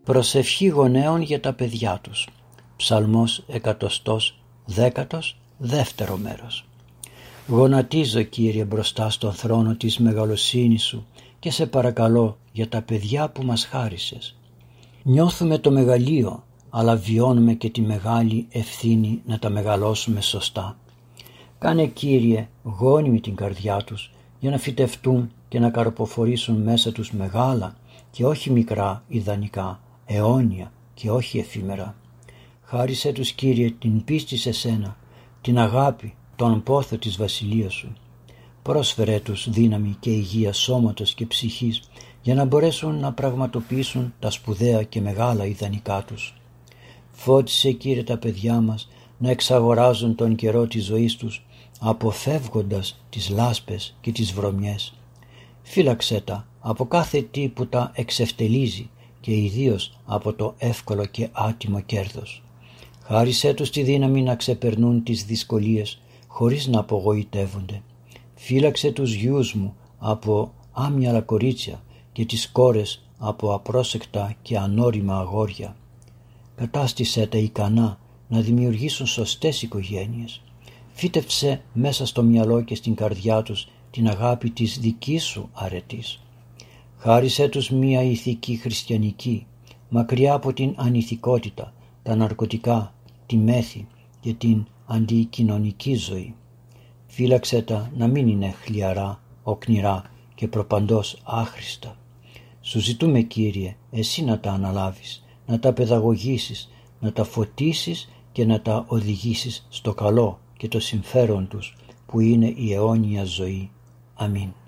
Προσευχή γονέων για τα παιδιά τους. Ψαλμός 110, μέρος. Γονατίζω, Κύριε, μπροστά στον θρόνο της μεγαλοσύνης Σου και σε παρακαλώ για τα παιδιά που μας χάρισες. Νιώθουμε το μεγαλείο, αλλά βιώνουμε και τη μεγάλη ευθύνη να τα μεγαλώσουμε σωστά. Κάνε, Κύριε, γόνιμη την καρδιά τους για να φυτευτούν και να καρποφορήσουν μέσα τους μεγάλα και όχι μικρά ιδανικά, αιώνια και όχι εφήμερα. Χάρισέ τους, Κύριε, την πίστη σε Σένα, την αγάπη, τον πόθο της βασιλείας Σου. Πρόσφερέ τους δύναμη και υγεία σώματος και ψυχής για να μπορέσουν να πραγματοποιήσουν τα σπουδαία και μεγάλα ιδανικά τους. Φώτισε, Κύριε, τα παιδιά μας να εξαγοράζουν τον καιρό της ζωής τους, αποφεύγοντας τις λάσπες και τις βρωμιές. Φύλαξέ τα από κάθε τι που τα εξευτελίζει και ιδίως από το εύκολο και άτιμο κέρδος. Χάρισέ τους τη δύναμη να ξεπερνούν τις δυσκολίες χωρίς να απογοητεύονται. Φύλαξε τους γιους μου από άμυαλα κορίτσια και τις κόρες από απρόσεκτα και ανώριμα αγόρια. Κατάστησέ τα ικανά να δημιουργήσουν σωστές οικογένειες. Φύτεψε μέσα στο μυαλό και στην καρδιά τους την αγάπη της δικής Σου αρετής. Χάρισέ τους μία ηθική χριστιανική, μακριά από την ανηθικότητα, τα ναρκωτικά, τη μέθη και την αντικοινωνική ζωή. Φύλαξέ τα να μην είναι χλιαρά, οκνηρά και προπαντός άχρηστα. Σου ζητούμε, Κύριε, Εσύ να τα αναλάβεις, να τα παιδαγωγήσεις, να τα φωτίσεις και να τα οδηγήσεις στο καλό και το συμφέρον τους που είναι η αιώνια ζωή. Αμήν.